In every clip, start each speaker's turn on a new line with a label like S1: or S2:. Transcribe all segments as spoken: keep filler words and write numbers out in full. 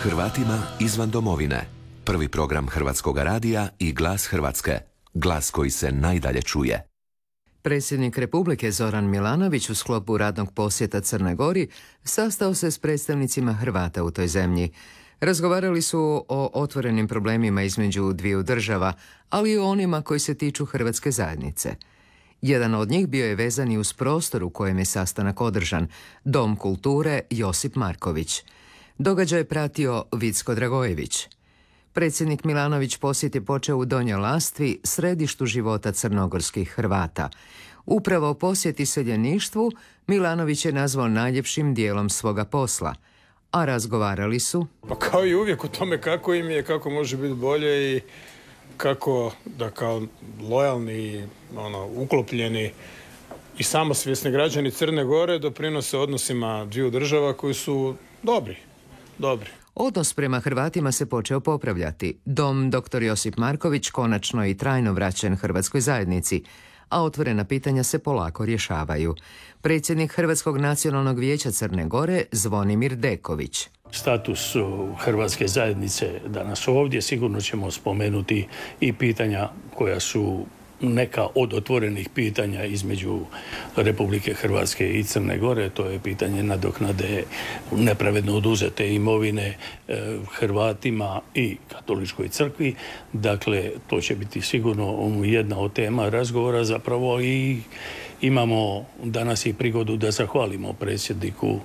S1: Hrvatima izvan domovine. Prvi program Hrvatskog radija i Glas Hrvatske. Glas koji se najdalje čuje.
S2: Predsjednik Republike Zoran Milanović u sklopu radnog posjeta Crnoj Gori sastao se s predstavnicima Hrvata u toj zemlji. Razgovarali su o otvorenim problemima između dviju država, ali i o onima koji se tiču hrvatske zajednice. Jedan od njih bio je vezan i uz prostor u kojem je sastanak održan, Dom kulture Josip Marković. Događaj je pratio Vicko Dragojević. Predsjednik Milanović posjet je počeo u Donjoj Lastvi, središtu života crnogorskih Hrvata. Upravo posjet iseljeništvu Milanović je nazvao najljepšim dijelom svoga posla, a razgovarali su...
S3: Pa kao i uvijek o tome kako im je, kako može biti bolje i kako da kao lojalni, ono, uklopljeni i samosvjesni građani Crne Gore doprinose odnosima dviju država koji su dobri, dobri.
S2: Odnos prema Hrvatima se počeo popravljati. Dom doktor Josip Marković konačno je i trajno vraćen hrvatskoj zajednici, a otvorena pitanja se polako rješavaju. Predsjednik Hrvatskog nacionalnog vijeća Crne Gore Zvonimir Deković.
S4: Status hrvatske zajednice danas ovdje sigurno ćemo spomenuti i pitanja koja su neka od otvorenih pitanja između Republike Hrvatske i Crne Gore. To je pitanje nadoknade nepravedno oduzete imovine e, Hrvatima i Katoličkoj crkvi. Dakle, to će biti sigurno jedna od tema razgovora zapravo i imamo danas i prigodu da zahvalimo predsjedniku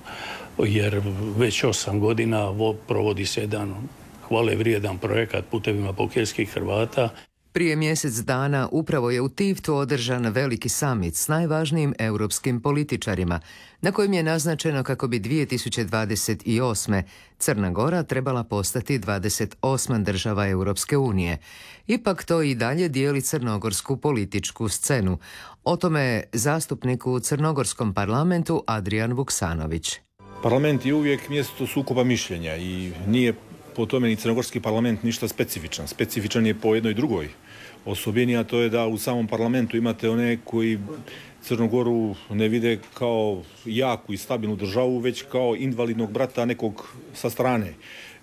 S4: jer već osam godina provodi se jedan hvale vrijedan projekat Putevima bokeljskih Hrvata.
S2: Prije mjesec dana upravo je u Tivtu održan veliki samit s najvažnijim europskim političarima, na kojem je naznačeno kako bi dvije tisuće dvadeset osme. Crna Gora trebala postati dvadeset osma država Europske unije. Ipak to i dalje dijeli crnogorsku političku scenu. O tome je zastupnik u crnogorskom parlamentu Adrian Vuksanović.
S5: Parlament je uvijek mjesto sukoba mišljenja i nije po tome ni crnogorski parlament ništa specifičan. Specifičan je po jednoj drugoj osobini, a to je da u samom parlamentu imate one koji Crnogoru ne vide kao jaku i stabilnu državu, već kao invalidnog brata nekog sa strane.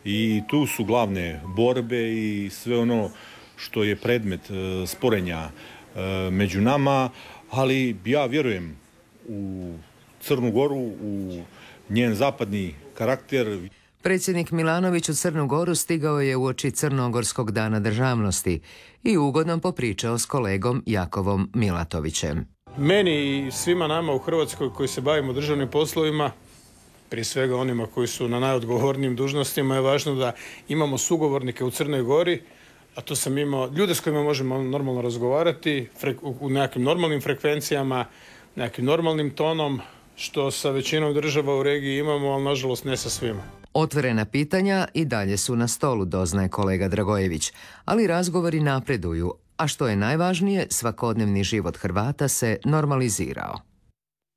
S5: I tu su glavne borbe i sve ono što je predmet e, sporenja e, među nama, ali ja vjerujem u Crnu Goru, u njen zapadni karakter.
S2: Predsjednik Milanović u Crnu Goru stigao je uoči Crnogorskog dana državnosti i ugodno popričao s kolegom Jakovom Milatovićem.
S3: Meni i svima nama u Hrvatskoj koji se bavimo državnim poslovima, prije svega onima koji su na najodgovornijim dužnostima, je važno da imamo sugovornike u Crnoj Gori, a to sam imao ljude s kojima možemo normalno razgovarati u nekakvim normalnim frekvencijama, nekakvim normalnim tonom, što sa većinom država u regiji imamo, ali nažalost ne sa svima.
S2: Otvorena pitanja i dalje su na stolu, doznaje kolega Dragojević, ali razgovori napreduju, a što je najvažnije, svakodnevni život Hrvata se normalizirao.